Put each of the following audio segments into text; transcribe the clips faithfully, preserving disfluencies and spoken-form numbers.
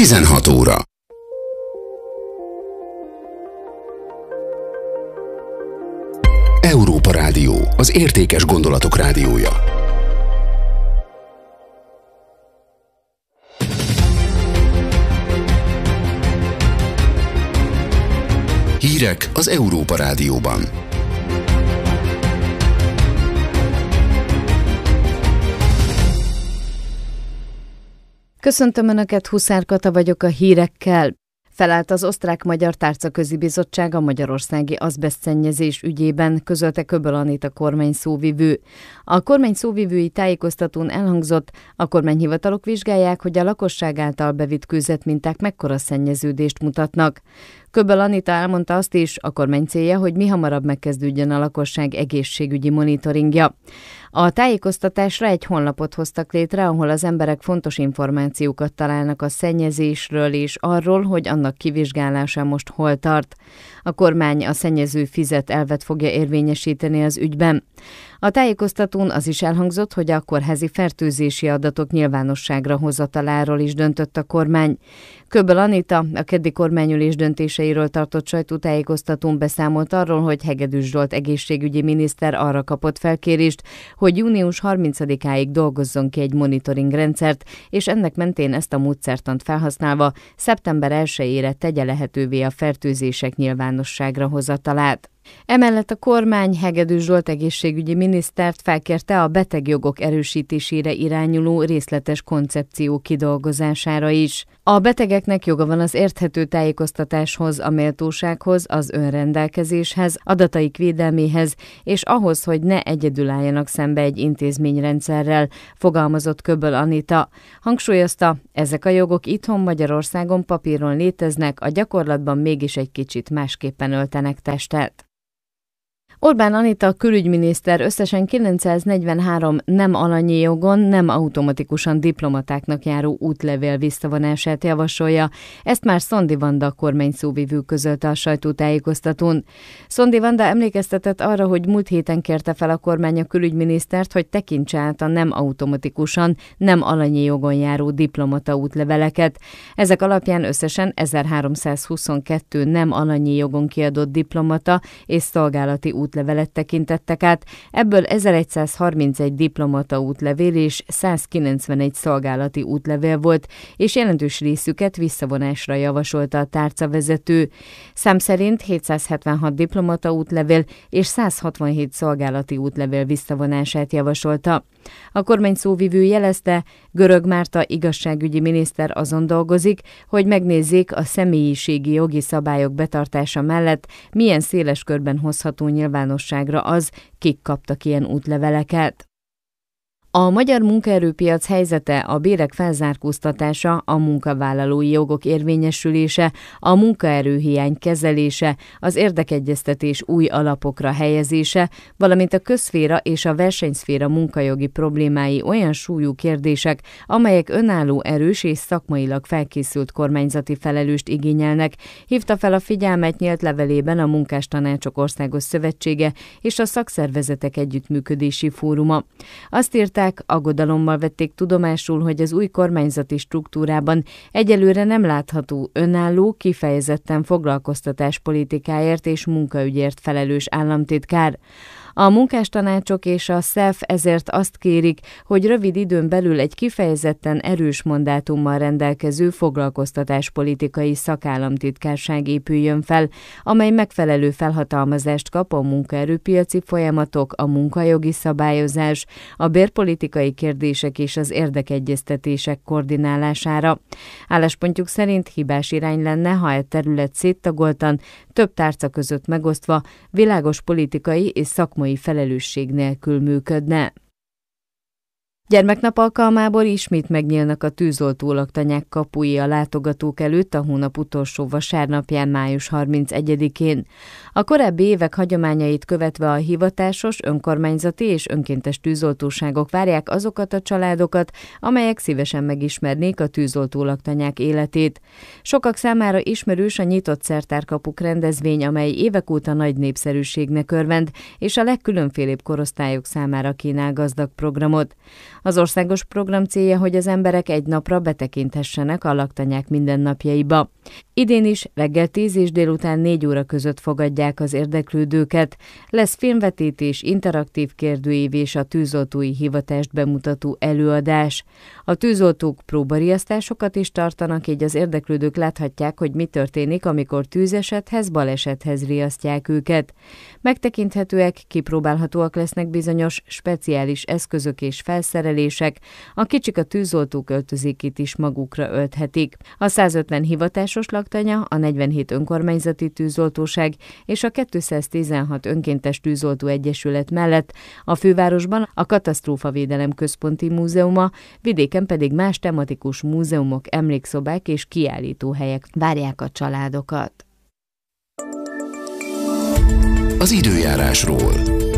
tizenhat óra. Európa Rádió, az értékes gondolatok rádiója. Hírek az Európa Rádióban. Köszöntöm Önöket, Huszár Kata vagyok a hírekkel. Felállt az Osztrák-Magyar Tárcaközi Bizottság a magyarországi azbesztszennyezés ügyében, közölte Köböl Anita kormány szóvivő. A kormány szóvivői tájékoztatón elhangzott, a kormányhivatalok vizsgálják, hogy a lakosság által bevitt kőzetminták mekkora szennyeződést mutatnak. Köböl Anita elmondta azt is, a kormány célja, hogy mihamarabb megkezdődjön a lakosság egészségügyi monitoringja. A tájékoztatásra egy honlapot hoztak létre, ahol az emberek fontos információkat találnak a szennyezésről és arról, hogy annak kivizsgálása most hol tart. A kormány a szennyező fizet elvet fogja érvényesíteni az ügyben. A tájékoztatón az is elhangzott, hogy a kórházi fertőzési adatok nyilvánosságra hozataláról is döntött a kormány. Köböl Anita a keddi kormányülés döntéseiről tartott sajtótájékoztatón beszámolt arról, hogy Hegedűs Zsolt egészségügyi miniszter arra kapott felkérést, hogy június harmincadikáig dolgozzon ki egy monitoring rendszert, és ennek mentén ezt a módszertant felhasználva szeptember elsejére tegye lehetővé a fertőzések nyilvánosságra hozatalát. Emellett a kormány Hegedűs Zsolt egészségügyi minisztert felkérte a betegjogok erősítésére irányuló részletes koncepció kidolgozására is. A betegeknek joga van az érthető tájékoztatáshoz, a méltósághoz, az önrendelkezéshez, adataik védelméhez, és ahhoz, hogy ne egyedül álljanak szembe egy intézményrendszerrel, fogalmazott Köböl Anita. Hangsúlyozta, ezek a jogok itthon Magyarországon papíron léteznek, a gyakorlatban mégis egy kicsit másképpen öltenek testet. Orbán Anita külügyminiszter összesen kilencszáznegyvenhárom nem alanyi jogon, nem automatikusan diplomatáknak járó útlevél visszavonását javasolja. Ezt már Szondi Vanda kormányszóvivő közölte a sajtótájékoztatón. Szondi Vanda emlékeztetett arra, hogy múlt héten kérte fel a kormány a külügyminisztert, hogy tekintse át a nem automatikusan, nem alanyi jogon járó diplomata útleveleket. Ezek alapján összesen ezerháromszázhuszonkettő nem alanyi jogon kiadott diplomata és szolgálati útlevelet útlevelet tekintettek át, ebből ezeregyszázharmincegy diplomata útlevél és százkilencvenegy szolgálati útlevél volt, és jelentős részüket visszavonásra javasolta a tárcavezető. Szám szerint hétszázhetvenhat diplomata útlevél és százhatvanhét szolgálati útlevél visszavonását javasolta. A kormány szóvivő jelezte, Görög Márta igazságügyi miniszter azon dolgozik, hogy megnézzék a személyiségi jogi szabályok betartása mellett, milyen széles körben hozható nyilvánosságra az, kik kaptak ilyen útleveleket. A magyar munkaerőpiac helyzete, a bérek felzárkóztatása, a munkavállalói jogok érvényesülése, a munkaerőhiány kezelése, az érdekegyeztetés új alapokra helyezése, valamint a közszféra és a versenyszféra munkajogi problémái olyan súlyú kérdések, amelyek önálló, erős és szakmailag felkészült kormányzati felelőst igényelnek, hívta fel a figyelmet nyílt levelében a Munkástanácsok Országos Szövetsége és a Szakszervezetek Együttműködési Fóruma. Azt írták, aggodalommal vették tudomásul, hogy az új kormányzati struktúrában egyelőre nem látható önálló, kifejezetten foglalkoztatáspolitikáért és munkaügyért felelős államtitkár. A munkástanácsok és a SZEF ezért azt kérik, hogy rövid időn belül egy kifejezetten erős mandátummal rendelkező foglalkoztatáspolitikai szakállamtitkárság épüljön fel, amely megfelelő felhatalmazást kap a munkaerőpiaci folyamatok, a munkajogi szabályozás, a bérpolitikai kérdések és az érdekegyeztetések koordinálására. Álláspontjuk szerint hibás irány lenne, ha egy terület széttagoltan, több tárca között megosztva, világos politikai és szakmai felelősség nélkül működne. Gyermeknap alkalmából ismét megnyílnak a tűzoltó-laktanyák kapui a látogatók előtt a hónap utolsó vasárnapján, május harmincegyedikén. A korábbi évek hagyományait követve a hivatásos, önkormányzati és önkéntes tűzoltóságok várják azokat a családokat, amelyek szívesen megismernék a tűzoltó-laktanyák életét. Sokak számára ismerős a nyitott szertárkapuk rendezvény, amely évek óta nagy népszerűségnek örvend, és a legkülönfélébb korosztályok számára kínál gazdag programot. Az országos program célja, hogy az emberek egy napra betekinthessenek a laktanyák mindennapjaiba. Idén is reggel tíz és délután négy óra között fogadják az érdeklődőket. Lesz filmvetítés, interaktív kérdőív és a tűzoltói hivatást bemutató előadás. A tűzoltók próbariasztásokat is tartanak, így az érdeklődők láthatják, hogy mi történik, amikor tűzesethez, balesethez riasztják őket. Megtekinthetőek, kipróbálhatóak lesznek bizonyos speciális eszközök és felszerelések, a kicsik a tűzoltók öltözékét is magukra ölthetik. A százötven hivatásos laktanya, a negyvenhét önkormányzati tűzoltóság és a kétszáztizenhat önkéntes tűzoltó egyesület mellett a fővárosban a Katasztrófavédelem Központi Múzeuma, vidéken pedig más tematikus múzeumok, emlékszobák és kiállítóhelyek várják a családokat. Az időjárásról.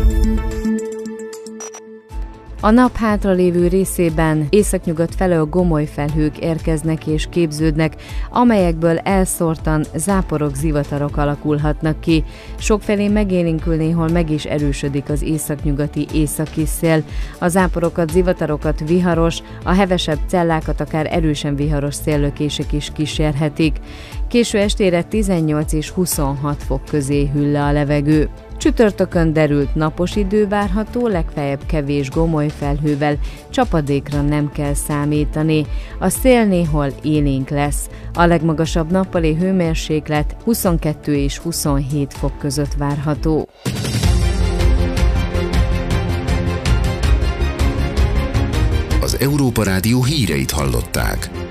A nap hátralévő részében északnyugat felől gomoly felhők érkeznek és képződnek, amelyekből elszórtan záporok, zivatarok alakulhatnak ki. Sokfelé megélénkül, néhol meg is erősödik az északnyugati északi szél. A záporokat, zivatarokat viharos, a hevesebb cellákat akár erősen viharos széllökések is kísérhetik. Késő estére tizennyolc és huszonhat fok közé hűl le a levegő. Csütörtökön derült napos idő várható, legfeljebb kevés gomoly felhővel, csapadékra nem kell számítani. A szél néhol élénk lesz. A legmagasabb nappali hőmérséklet huszonkettő és huszonhét fok között várható. Az Európa Rádió híreit hallották.